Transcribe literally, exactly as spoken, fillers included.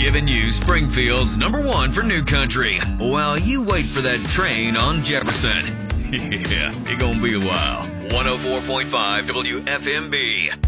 Giving you Springfield's number one for new country while you wait for that train on Jefferson. Yeah, it gonna be a while. one oh four point five W F M B.